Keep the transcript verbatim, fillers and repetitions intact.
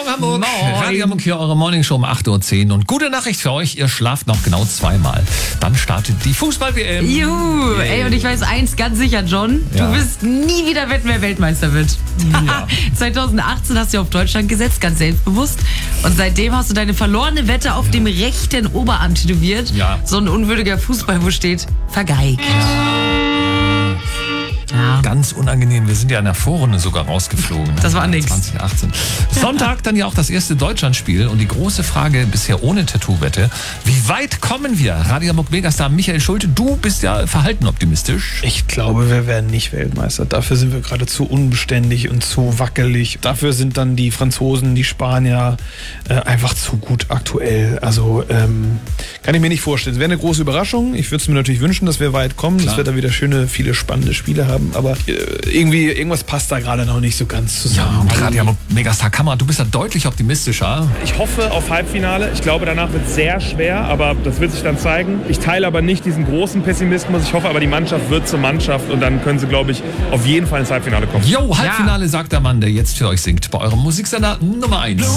Morgen, Hamburg. Moin. Radio Hamburg hier, eure Morningshow um acht Uhr zehn. Und gute Nachricht für euch, ihr schlaft noch genau zweimal. Dann startet die Fußball-W M. Juhu, ey, und ich weiß eins ganz sicher, John, Ja. du wirst nie wieder wetten, wer Weltmeister wird. Ja. zweitausendachtzehn hast du auf Deutschland gesetzt, ganz selbstbewusst. Und seitdem hast du deine verlorene Wette auf dem rechten Oberarm tätowiert. Ja. So ein unwürdiger Fußball, wo steht, vergeigt. Ja. Ganz unangenehm. Wir sind ja in der Vorrunde sogar rausgeflogen. Das war nix. zwanzig achtzehn. Sonntag dann ja auch das erste Deutschlandspiel. Und die große Frage bisher ohne Tattoo-Wette. Wie weit kommen wir? Radio Hamburg Megastar Michael Schulte, du bist ja verhalten optimistisch. Ich glaube, wir werden nicht Weltmeister. Dafür sind wir gerade zu unbeständig und zu wackelig. Dafür sind dann die Franzosen, die Spanier äh, einfach zu gut aktuell. Also ähm, kann ich mir nicht vorstellen. Es wäre eine große Überraschung. Ich würde es mir natürlich wünschen, dass wir weit kommen, Klar. dass wir da wieder schöne, viele spannende Spiele haben. Aber äh, irgendwie, irgendwas passt da gerade noch nicht so ganz Ja, zusammen. und Radio Hamburg Megastar Kamera, du bist ja deutlich optimistischer. Ich hoffe auf Halbfinale. Ich glaube, danach wird es sehr schwer, aber das wird sich dann zeigen. Ich teile aber nicht diesen großen Pessimismus. Ich hoffe aber, die Mannschaft wird zur Mannschaft und dann können sie, glaube ich, auf jeden Fall ins Halbfinale kommen. Jo, Halbfinale, sagt der Mann, der jetzt für euch singt bei eurem Musiksender Nummer eins.